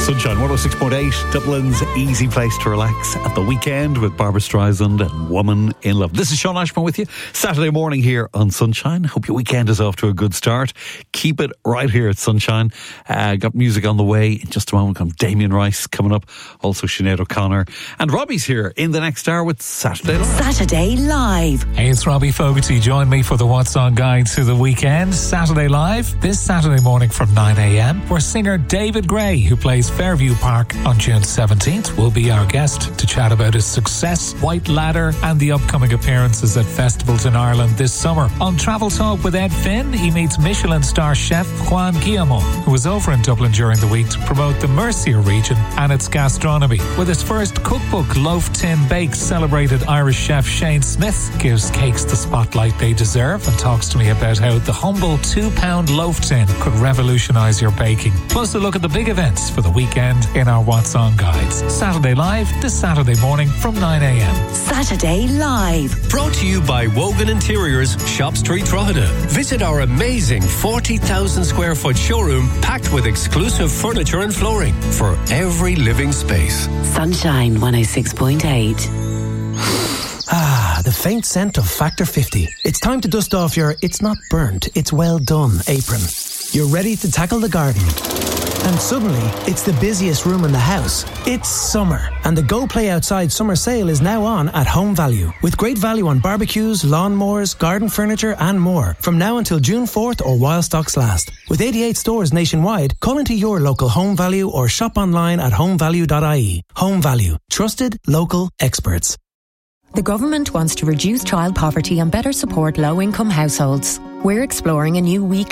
Sunshine 106.8, Dublin's easy place to relax at the weekend with Barbara Streisand and Woman in Love. This is Sean Ashmore with you, Saturday morning here on Sunshine. Hope your weekend is off to a good start. Keep it right here at Sunshine. Got music on the way in just a moment. Come Damien Rice coming up, also Sinead O'Connor. And Robbie's here in the next hour with Saturday Live. Saturday Live. Hey, it's Robbie Fogarty. Join me for the What's On Guide to the weekend. Saturday Live, this Saturday morning from 9 a.m, where singer David Gray, who plays Fairview Park on June 17th, will be our guest to chat about his success, White Ladder, and the upcoming appearances at festivals in Ireland this summer. On Travel Talk with Ed Finn, he meets Michelin star chef Juan Guillamon, who was over in Dublin during the week to promote the Mercia region and its gastronomy. With his first cookbook, Loaf Tin Bakes, celebrated Irish chef Shane Smith gives cakes the spotlight they deserve and talks to me about how the humble £2 loaf tin could revolutionise your baking. Plus a look at the big events for the weekend in our What's On Guides. Saturday Live, this Saturday morning from 9 a.m. Saturday Live. Brought to you by Wogan Interiors, Shop Street, Drogheda. Visit our amazing 40,000 square foot showroom packed with exclusive furniture and flooring for every living space. Sunshine 106.8. The faint scent of Factor 50. It's time to dust off your "it's not burnt, it's well done" apron. You're ready to tackle the garden. And suddenly, it's the busiest room in the house. It's summer, and the Go Play Outside summer sale is now on at Home Value, with great value on barbecues, lawnmowers, garden furniture and more, from now until June 4th or while stocks last. With 88 stores nationwide, call into your local Home Value or shop online at homevalue.ie. Home Value. Trusted, local experts. The government wants to reduce child poverty and better support low-income households. We're exploring a new weekly